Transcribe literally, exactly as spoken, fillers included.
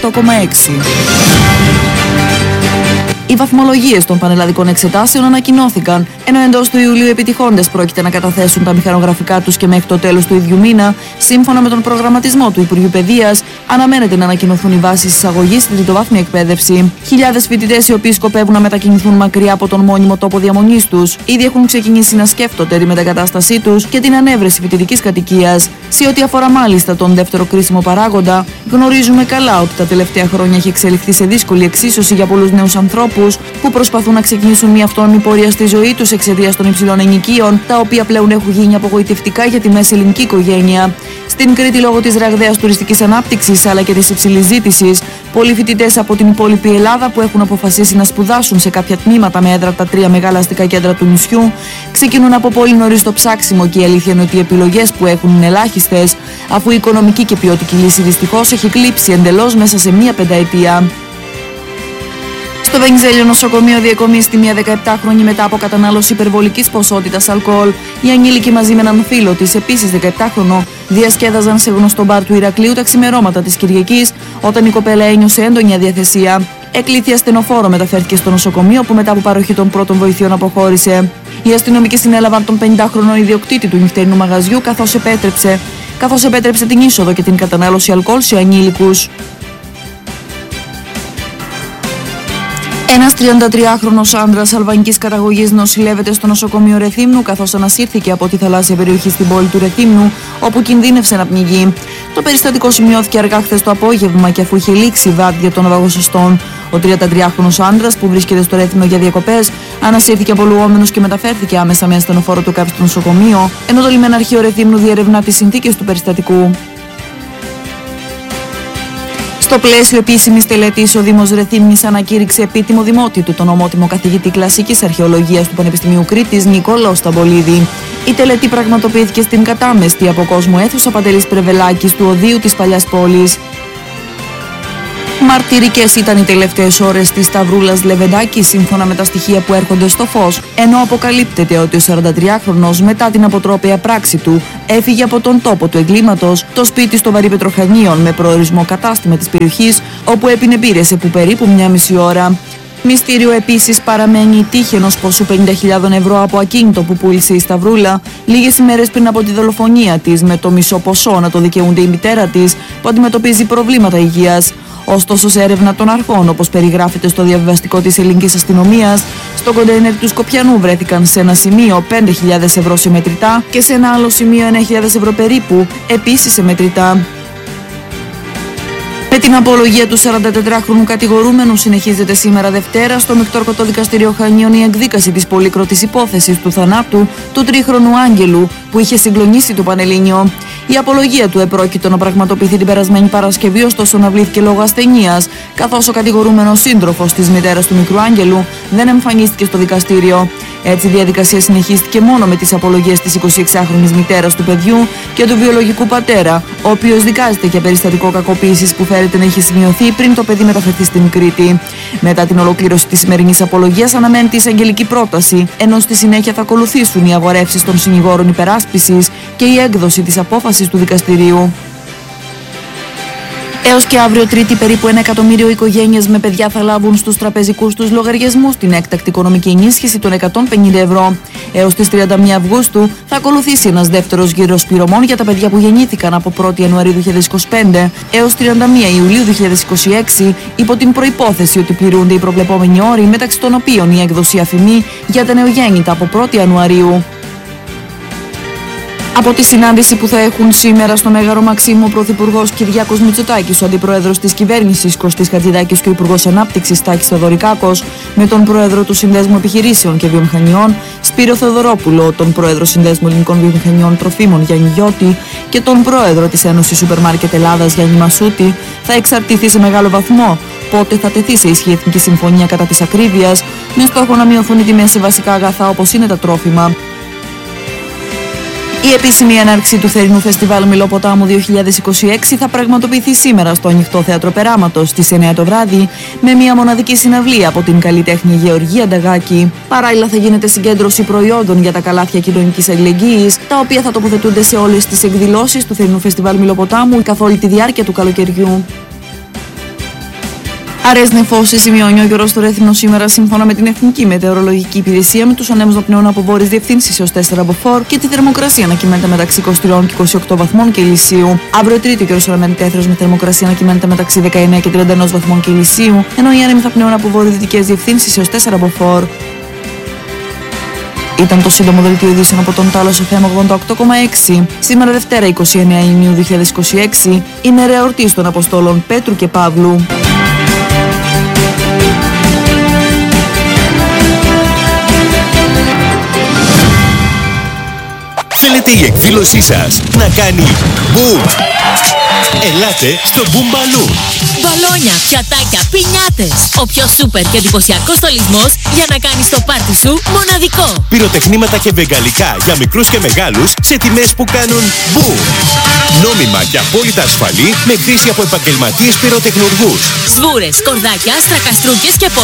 οκτώ κόμμα έξι. Οι βαθμολογίες των πανελλαδικών εξετάσεων ανακοινώθηκαν, ενώ εντός του Ιουλίου επιτυχώντες πρόκειται να καταθέσουν τα μηχανογραφικά τους και μέχρι το τέλος του ίδιου μήνα, σύμφωνα με τον προγραμματισμό του Υπουργείου Παιδείας, αναμένεται να ανακοινωθούν οι βάσεις εισαγωγής στην τριτοβάθμια εκπαίδευση. Χιλιάδες φοιτητές οι οποίοι σκοπεύουν να μετακινηθούν μακριά από τον μόνιμο τόπο διαμονής τους, ήδη έχουν ξεκινήσει να σκέφτονται τη μετακατάστασή τους και την ανέβρεση φοιτητικής κατοικίας. Σε ό,τι αφορά μάλιστα τον δεύτερο κρίσιμο παράγοντα, γνωρίζουμε καλά ότι τα τελευταία χρόνια έχει εξελιχθεί σε δύσκολη εξίσωση για πολλούς νέους ανθρώπους που προσπαθούν να ξεκινήσουν μια αυτόνομη πορεία στη ζωή τους εξαιτίας των υψηλών ενοικίων, τα οποία πλέον έχουν γίνει απογοητευτικά για τη μέση ελληνική οικογένεια. Στην Κρήτη, λόγω της ραγδαίας τουριστικής ανάπτυξης αλλά και της υψηλής ζήτησης, πολλοί φοιτητές από την υπόλοιπη Ελλάδα που έχουν αποφασίσει να σπουδάσουν σε κάποια τμήματα με έδρα τα τρία μεγάλα αστικά κέντρα του νησιού, ξεκινούν από πολύ νωρίς το ψάξιμο και η αλήθεια είναι ότι οι επιλογές που έχουν είναι ελάχιστες, αφού η οικονομική και ποιοτική λύση δυστυχώς έχει κλείψει εντελώς μέσα σε μία πενταετία. Στο Βενιζέλιο νοσοκομείο διακομίστη μια δεκαεπτάχρονη μετά από κατανάλωση υπερβολικής ποσότητας αλκοόλ. Οι ανήλικοι μαζί με έναν φίλο της, επίσης δεκαεπτάχρονο, διασκέδαζαν σε γνωστό μπαρ του Ηρακλείου τα ξημερώματα της Κυριακής, όταν η κοπέλα ένιωσε έντονη αδιαθεσία. Εκλήθη ασθενοφόρο μεταφέρθηκε στο νοσοκομείο, που μετά από παροχή των πρώτων βοηθειών αποχώρησε. Οι αστυνομικοί συνέλαβαν τον πενηντάχρονο ιδιοκτήτη του νυχτερινού μαγαζιού, καθώς επέτρεψε, καθώς επέτρεψε την είσοδο και την κατανάλωση αλκοόλ σε ανήλικους. Ένας τριαντατριάχρονος άντρας αλβανικής καταγωγής νοσηλεύεται στο νοσοκομείο Ρεθύμνου, καθώς ανασύρθηκε από τη θαλάσσια περιοχή στην πόλη του Ρεθύμνου, όπου κινδύνευσε να πνιγεί. Το περιστατικό σημειώθηκε αργά χθες το απόγευμα και αφού είχε λήξει η βάρδια των ναυαγοσωστών. Ο τριαντατριάχρονος άντρας, που βρίσκεται στο Ρέθυμνο για διακοπές, ανασύρθηκε απολουόμενος και μεταφέρθηκε άμεσα με ασθενοφόρο του ΚΑΠ στο νοσοκομείο, ενώ το λιμεναρχείο Ρεθύμνου διερευνά τις συνθήκες του περιστατικού. Στο πλαίσιο επίσημης τελετής, ο Δήμος Ρεθύμνης ανακήρυξε επίτιμο δημότη του τον ομότιμο καθηγητή κλασικής αρχαιολογίας του Πανεπιστημίου Κρήτης, Νικόλαο Σταμπολίδη. Η τελετή πραγματοποιήθηκε στην κατάμεστη από κόσμο αίθουσα Παντελής Πρεβελάκης του Οδείου της Παλιάς Πόλης. Μαρτυρικές ήταν οι τελευταίες ώρες της Σταυρούλας Λεβεντάκη, σύμφωνα με τα στοιχεία που έρχονται στο φως, ενώ αποκαλύπτεται ότι ο σαραντατριάχρονος μετά την αποτρόπαια πράξη του έφυγε από τον τόπο του εγκλήματος, το σπίτι στο Βαρύ Πετροχανίων, με προορισμό κατάστημα της περιοχής, όπου έπινε μπύρες επί περίπου μια μισή ώρα. Μυστήριο επίσης παραμένει η τύχη ενός ποσού πενήντα χιλιάδες ευρώ από ακίνητο που πούλησε η Σταυρούλα λίγες ημέρες πριν από τη δολοφονία της, με το μισό ποσό να το δικαιούνται η μητέρα της, που αντιμετωπίζει προβλήματα υγείας. Ωστόσο, σε έρευνα των αρχών, όπως περιγράφεται στο διαβιβαστικό της ελληνικής αστυνομίας, στο κοντέινερ του Σκοπιανού βρέθηκαν σε ένα σημείο πέντε χιλιάδες ευρώ σε μετρητά και σε ένα άλλο σημείο εννέα χιλιάδες ευρώ περίπου, επίσης σε μετρητά. Με την απολογία του σαραντατετράχρονου κατηγορούμενου συνεχίζεται σήμερα Δευτέρα στο Μεικτόρκωτο Δικαστήριο Χανίων η εκδίκαση της πολύκροτης υπόθεσης του θανάτου του τρίχρονου Άγγελου, που είχε συγκλονίσει το Πανελλήνιο. Η απολογία του επρόκειτο να πραγματοποιηθεί την περασμένη Παρασκευή, ωστόσο αναβλήθηκε λόγω ασθενείας, καθώς ο κατηγορούμενος σύντροφος της μητέρας του μικρού Άγγελου δεν εμφανίστηκε στο δικαστήριο. Έτσι, η διαδικασία συνεχίστηκε μόνο με τις απολογίες της εικοσιεξάχρονης μητέρας του παιδιού και του βιολογικού πατέρα, ο οποίος δικάζεται για περιστατικό κακοποίησης που φέρεται να είχε σημειωθεί πριν το παιδί μεταφερθεί στην Κρήτη. Μετά την ολοκλήρωση της σημερινής απολογίας αναμένεται η εισαγγελική πρόταση, ενώ στη συνέχεια θα ακολουθήσουν οι αγορεύσεις των συνηγόρων υπεράσπισης και η έκδοση της απόφασης του δικαστηρίου. Έως και αύριο Τρίτη, περίπου ένα εκατομμύριο οικογένειες με παιδιά θα λάβουν στους τραπεζικούς τους λογαριασμούς την έκτακτη οικονομική ενίσχυση των εκατόν πενήντα ευρώ. Έως τις τριάντα μία Αυγούστου θα ακολουθήσει ένας δεύτερος γύρος πληρωμών για τα παιδιά που γεννήθηκαν από πρώτη Ιανουαρίου δύο χιλιάδες είκοσι πέντε έως τριάντα μία Ιουλίου δύο χιλιάδες είκοσι έξι, υπό την προϋπόθεση ότι πληρούνται οι προβλεπόμενοι όροι, μεταξύ των οποίων η έκδοση αφημί για τα νεογέννητα από πρώτη Ιανουαρίου. Από τη συνάντηση που θα έχουν σήμερα στο Μέγαρο Μαξίμου ο Πρωθυπουργός Κυριάκος Μητσοτάκης, ο Αντιπρόεδρος της Κυβέρνησης Κωστής Χατζηδάκης και ο Υπουργός Ανάπτυξης Τάκης Θεοδωρικάκος, με τον Πρόεδρο του Συνδέσμου Επιχειρήσεων και Βιομηχανιών Σπύρο Θεοδωρόπουλο, τον Πρόεδρο Συνδέσμου Ελληνικών Βιομηχανιών Τροφίμων Γιάννη Γιώτη και τον Πρόεδρο της Ένωσης Σούπερ Μάρκετ Ελλάδας Γιάννη Μασούτη, θα εξαρτηθεί σε μεγάλο βαθμό πότε θα τεθεί σε ισχύ η Εθνική Συμφωνία κατά της ακρίβειας, με στόχο να μειωθούν οι τιμές σε βασικά αγαθά όπως είναι τα τρόφιμα. Η επίσημη έναρξη του θερινού φεστιβάλ Μηλοποτάμου δύο χιλιάδες είκοσι έξι θα πραγματοποιηθεί σήμερα στο Ανοιχτό Θέατρο Περάματος στις εννέα το βράδυ, με μια μοναδική συναυλία από την καλλιτέχνη Γεωργία Νταγάκη. Παράλληλα, θα γίνεται συγκέντρωση προϊόντων για τα καλάθια κοινωνικής αλληλεγγύης, τα οποία θα τοποθετούνται σε όλες τις εκδηλώσεις του θερινού φεστιβάλ Μηλοποτάμου καθ' όλη τη διάρκεια του καλοκαιριού. Αραιές νεφώσεις σημειώνει ο καιρός στο Ρέθυμνο σήμερα, σύμφωνα με την Εθνική Μετεωρολογική Υπηρεσία, με τους ανέμους να πνέουν από βόρειες διευθύνσεις έως τέσσερα από φορ και τη θερμοκρασία να κυμαίνεται μεταξύ είκοσι τρία και είκοσι οκτώ βαθμών Κελσίου. Αύριο Τρίτη ο καιρός αναμένεται έθριος με θερμοκρασία να κυμαίνεται μεταξύ δεκαεννέα και τριάντα ένα βαθμών Κελσίου, ενώ οι άνεμοι θα πνέουν από βορειοδυτικές διευθύνσεις έως τέσσερα από φορ. Ήταν το σύντομο δελτίο ειδήσεων από τον Τάλος εφ εμ ογδόντα οκτώ κόμμα έξι. Σήμερα Δευτέρα είκοσι εννέα Ιουνίου δύο χιλιάδες είκοσι έξι είναι μέρα εορτής των Αποστόλων Πέτρου και Παύλου. Θέλετε η εκδήλωσή σας να κάνει boom? Ελάτε στο Boom Balloon. Μπαλόνια, πιατάκια, πινιάτες. Ο πιο σούπερ και εντυπωσιακός στολισμός για να κάνεις το πάρτι σου μοναδικό. Πυροτεχνήματα και βεγγαλικά για μικρούς και μεγάλους σε τιμές που κάνουν boom. Νόμιμα και απόλυτα ασφαλή με χρήση από επαγγελματίες πυροτεχνουργούς. Σβούρες, κορδάκια, στρακαστρούκες και